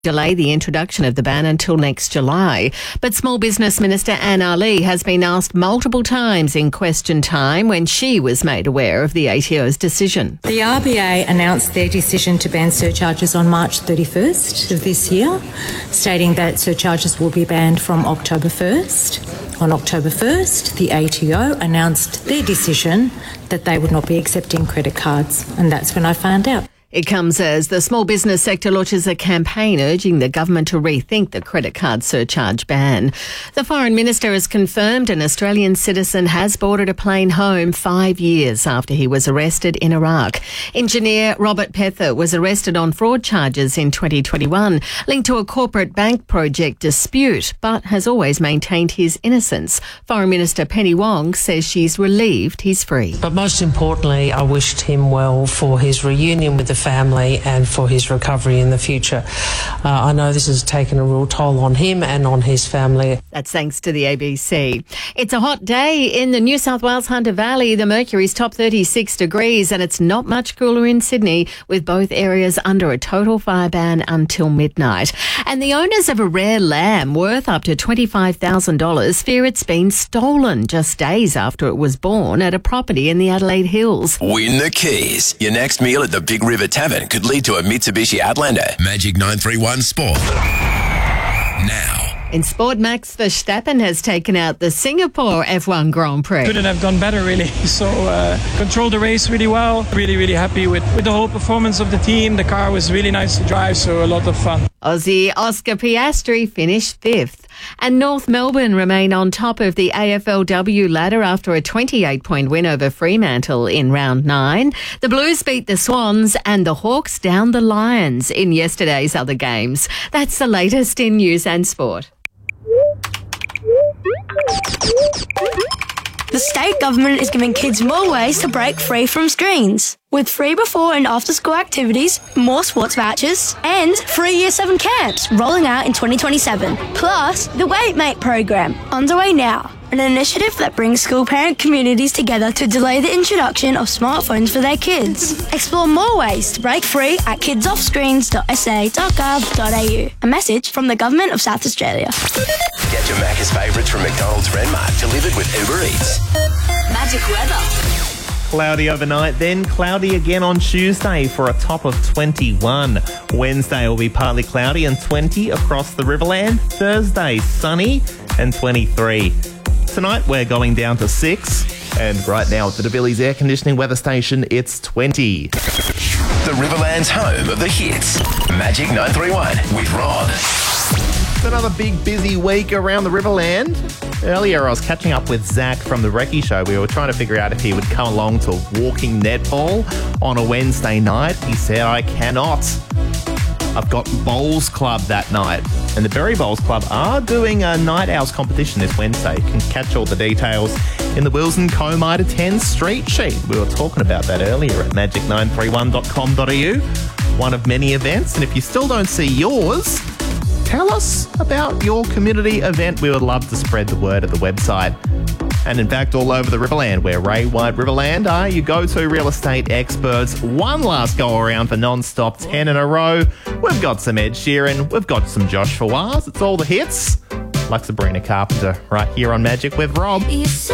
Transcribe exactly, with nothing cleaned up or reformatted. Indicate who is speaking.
Speaker 1: delay the introduction of the ban until next July. But Small Business Minister Anne Ali has been asked multiple times in question time when she was made aware of the A T O's decision.
Speaker 2: The R B A announced their decision to ban surcharges on March thirty-first of this year, stating that surcharges will be banned from October first. On October first, the A T O announced their decision that they would not be accepting credit cards, and that's when I found out.
Speaker 1: It comes as the small business sector launches a campaign urging the government to rethink the credit card surcharge ban. The Foreign Minister has confirmed an Australian citizen has boarded a plane home five years after he was arrested in Iraq. Engineer Robert Pether was arrested on fraud charges in twenty twenty-one, linked to a corporate bank project dispute, but has always maintained his innocence. Foreign Minister Penny Wong says she's relieved he's free.
Speaker 3: But most importantly, I wished him well for his reunion with the family and for his recovery in the future. Uh, I know this has taken a real toll on him and on his family.
Speaker 1: That's thanks to the A B C. It's a hot day in the New South Wales Hunter Valley. The mercury's top thirty-six degrees and it's not much cooler in Sydney, with both areas under a total fire ban until midnight. And the owners of a rare lamb worth up to twenty-five thousand dollars fear it's been stolen just days after it was born at a property in the Adelaide Hills.
Speaker 4: Win the keys. Your next meal at the Big River Tavern could lead to a Mitsubishi Outlander. Magic nine three one Sport. Now.
Speaker 1: In sport, Max Verstappen has taken out the Singapore F one Grand Prix.
Speaker 5: Couldn't have done better, really. So uh, controlled the race really well. Really, really happy with, with the whole performance of the team. The car was really nice to drive, so a lot of fun.
Speaker 1: Aussie Oscar Piastri finished fifth. And North Melbourne remain on top of the A F L W ladder after a twenty-eight point win over Fremantle in round nine. The Blues beat the Swans and the Hawks down the Lions in yesterday's other games. That's the latest in news and sport.
Speaker 6: The state government is giving kids more ways to break free from screens. With free before and after school activities, more sports vouchers, and free Year seven camps rolling out in twenty twenty-seven. Plus, the Wait Mate program, underway now. An initiative that brings school parent communities together to delay the introduction of smartphones for their kids. Explore more ways to break free at kids off screens dot s a dot gov dot a u. A message from the Government of South Australia.
Speaker 4: Get your Macca's favourites from McDonald's Renmark delivered with Uber Eats.
Speaker 7: Magic weather.
Speaker 8: Cloudy overnight, then cloudy again on Tuesday for a top of twenty-one. Wednesday will be partly cloudy and twenty across the Riverland. Thursday, sunny and twenty-three. Tonight, we're going down to six. And right now at the DeVillies Air Conditioning Weather Station, it's twenty.
Speaker 4: The Riverland's home of the hits. Magic nine three one with Rob.
Speaker 8: It's another big, busy week around the Riverland. Earlier, I was catching up with Zach from the Recce Show. We were trying to figure out if he would come along to walking netball on a Wednesday night. He said, I cannot. I've got Bowls Club that night. And the Berry Bowls Club are doing a Night Owls competition this Wednesday. You can catch all the details in the Wilson Co-Mitre ten Street Sheet. We were talking about that earlier at magic nine three one dot com dot a u. One of many events. And if you still don't see yours, tell us about your community event. We would love to spread the word at the website. And in fact, all over the Riverland, where Ray White Riverland are your go-to real estate experts. One last go-around for non-stop ten in a row. We've got some Ed Sheeran. We've got some Josh Fawaz. It's all the hits. Like Sabrina Carpenter right here on Magic with Rob.